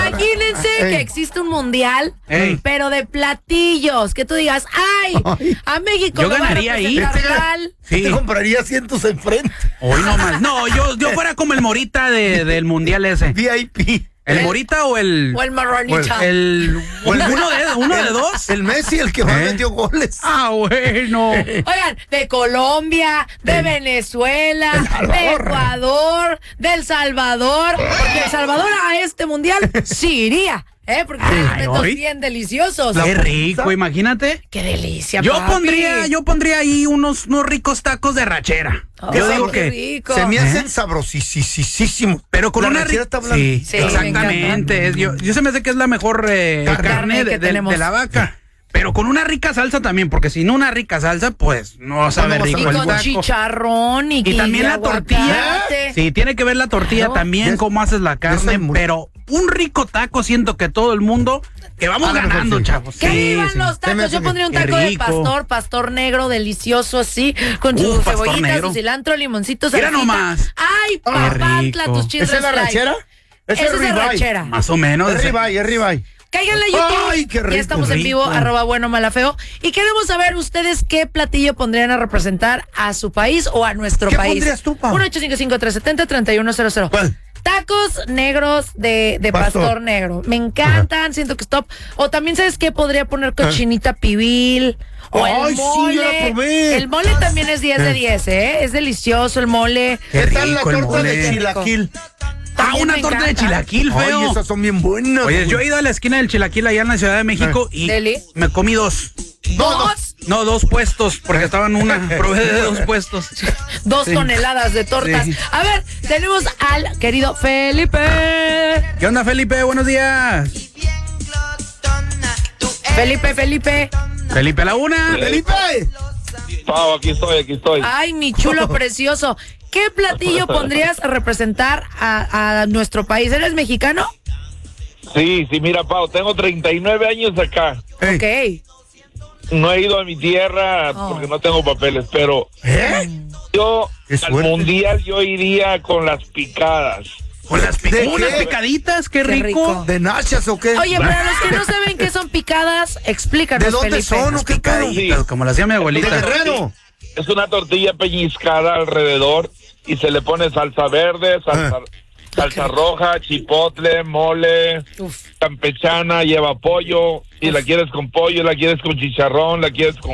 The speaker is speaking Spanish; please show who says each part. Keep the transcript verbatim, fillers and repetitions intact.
Speaker 1: Imagínense
Speaker 2: Ey.
Speaker 1: que existe un mundial,
Speaker 3: Ey.
Speaker 1: pero de platillos. Que tú digas, ay,
Speaker 2: Ay.
Speaker 1: a México
Speaker 3: Yo
Speaker 1: lo va a
Speaker 3: ganaría ahí.
Speaker 1: representar tal.
Speaker 3: Sí.
Speaker 2: Te compraría asientos enfrente.
Speaker 3: Hoy no más. No, yo, yo fuera como el Morita de, del mundial ese.
Speaker 2: V I P.
Speaker 3: ¿El Morita o el.
Speaker 1: O el marronita.
Speaker 3: El.
Speaker 2: O el-
Speaker 3: uno de, uno de
Speaker 2: el-
Speaker 3: dos?
Speaker 2: El Messi, el que más
Speaker 3: ¿Eh?
Speaker 2: metió goles.
Speaker 3: Ah, bueno.
Speaker 1: Oigan, de Colombia, de Venezuela, de
Speaker 2: Salvador.
Speaker 1: Ecuador, de El Salvador. Porque El Salvador a este mundial sí iría, ¿eh? Porque tiene
Speaker 3: Ay,
Speaker 1: alimentos
Speaker 3: hoy.
Speaker 1: bien deliciosos.
Speaker 3: Qué rico, imagínate.
Speaker 1: Qué delicia,
Speaker 3: Yo
Speaker 1: papi.
Speaker 3: pondría, yo pondría ahí unos, unos ricos tacos de rachera.
Speaker 1: Ay,
Speaker 3: yo digo
Speaker 1: qué
Speaker 3: que.
Speaker 1: rico.
Speaker 2: Se me
Speaker 3: ¿Eh?
Speaker 2: hacen sabrosísimos.
Speaker 3: Pero con
Speaker 2: La
Speaker 3: una
Speaker 2: rachera
Speaker 3: rica.
Speaker 2: está blanca.
Speaker 3: Sí,
Speaker 1: Sí, me
Speaker 3: exactamente. Es- yo, yo se me hace que es la mejor eh,
Speaker 2: Carne
Speaker 3: carne,
Speaker 1: que
Speaker 3: de, de-
Speaker 1: tenemos.
Speaker 3: de la vaca. Pero con una rica salsa también, porque sin una rica salsa, pues no sabe
Speaker 2: No, no
Speaker 3: rico
Speaker 1: Y
Speaker 2: sabe
Speaker 3: el
Speaker 1: con
Speaker 3: taco.
Speaker 1: chicharrón y,
Speaker 3: Y también
Speaker 1: y
Speaker 3: la
Speaker 1: aguacate.
Speaker 3: tortilla. Sí, tiene que ver la tortilla
Speaker 1: Claro.
Speaker 3: también,
Speaker 2: Des-
Speaker 3: cómo haces la carne.
Speaker 2: muy-
Speaker 3: Pero un rico taco, siento que todo el mundo, que vamos
Speaker 2: A lo mejor
Speaker 3: ganando,
Speaker 2: sí.
Speaker 3: chavos.
Speaker 1: ¡Que
Speaker 3: Sí,
Speaker 1: vivan
Speaker 3: sí.
Speaker 1: los
Speaker 2: Se me
Speaker 1: tacos!
Speaker 2: hace
Speaker 1: Yo pondría un
Speaker 3: bien.
Speaker 1: taco
Speaker 3: Qué
Speaker 1: de
Speaker 3: rico.
Speaker 1: pastor, pastor negro, delicioso así, con
Speaker 3: Uh,
Speaker 1: sus
Speaker 3: pastor
Speaker 1: cebollitas,
Speaker 3: negro.
Speaker 1: su cilantro, limoncitos.
Speaker 3: Mira
Speaker 1: salecita.
Speaker 3: nomás.
Speaker 1: ¡Ay,
Speaker 3: Qué
Speaker 1: papantla,
Speaker 3: rico.
Speaker 1: tus chiles!
Speaker 2: ¿Esa es la rachera?
Speaker 1: Esa es la
Speaker 2: ribeye.
Speaker 1: rachera.
Speaker 3: Más o menos.
Speaker 2: Es ribeye, es ribeye.
Speaker 1: Cáiganle a YouTube.
Speaker 2: Ay, qué rico,
Speaker 1: ya estamos en
Speaker 3: rico.
Speaker 1: vivo, arroba bueno malafeo. Y queremos saber ustedes qué platillo pondrían a representar a su país o a nuestro
Speaker 2: ¿Qué
Speaker 1: país.
Speaker 2: pondrías tú, Pau?
Speaker 1: uno ocho cinco cinco, tres siete cero, tres uno cero cero.
Speaker 2: ¿Cuál?
Speaker 1: Tacos negros de, de pastor.
Speaker 2: Pastor.
Speaker 1: negro. Me encantan, siento que es top. O también, ¿sabes qué? Podría poner cochinita pibil. O
Speaker 2: Ay,
Speaker 1: el
Speaker 2: sí,
Speaker 1: mole.
Speaker 2: ya la probé.
Speaker 1: El mole también es diez de diez, ¿eh? Es delicioso el mole.
Speaker 3: Qué
Speaker 2: ¿Qué tal la
Speaker 3: rico el
Speaker 2: torta de
Speaker 3: mole.
Speaker 2: chilaquil?
Speaker 3: Ah,
Speaker 1: También
Speaker 3: una
Speaker 1: me
Speaker 3: torta de
Speaker 1: encanta.
Speaker 3: chilaquil,
Speaker 2: Ay,
Speaker 3: feo.
Speaker 2: esas son bien buenas.
Speaker 3: Oye,
Speaker 2: güey.
Speaker 3: yo he ido a la esquina del chilaquil allá en la Ciudad de México y
Speaker 1: Deli.
Speaker 3: me comí dos.
Speaker 1: Dos,
Speaker 3: No, dos puestos, porque estaban una. Probé de dos puestos.
Speaker 1: dos
Speaker 3: Sí.
Speaker 1: toneladas de tortas.
Speaker 3: Sí.
Speaker 1: A ver, tenemos al querido Felipe.
Speaker 3: ¿Qué onda, Felipe? Buenos días.
Speaker 1: Felipe, Felipe.
Speaker 3: Felipe a la una.
Speaker 2: Felipe.
Speaker 4: Pau, aquí estoy, aquí estoy.
Speaker 1: Ay, mi chulo precioso. ¿Qué platillo pondrías a representar a, a nuestro país? ¿Eres mexicano?
Speaker 4: Sí, sí, mira, Pau, tengo treinta y nueve años acá.
Speaker 2: Ey.
Speaker 1: Ok.
Speaker 4: No he ido a mi tierra
Speaker 1: Oh.
Speaker 4: porque no tengo papeles, pero
Speaker 2: ¿Eh?
Speaker 4: yo
Speaker 2: Qué
Speaker 4: al
Speaker 2: suerte.
Speaker 4: mundial yo iría con las picadas.
Speaker 3: Con las
Speaker 2: ¿De
Speaker 3: picadas. Unas
Speaker 2: qué?
Speaker 3: picaditas, qué,
Speaker 1: Qué
Speaker 3: rico.
Speaker 1: rico.
Speaker 2: ¿De nachas o qué?
Speaker 1: Oye, para los que no saben qué son picadas, explícanos,
Speaker 2: ¿De dónde
Speaker 1: Felipe.
Speaker 2: son o qué pedo?
Speaker 3: Picaditas, como la hacía mi
Speaker 2: ¿De
Speaker 3: abuelita.
Speaker 2: Guerrero?
Speaker 4: Es una tortilla pellizcada alrededor y se le pone salsa verde, salsa,
Speaker 2: Ah.
Speaker 4: salsa roja, chipotle, mole,
Speaker 1: Uf.
Speaker 4: campechana, lleva pollo. Si la quieres con pollo, la quieres con chicharrón, la quieres con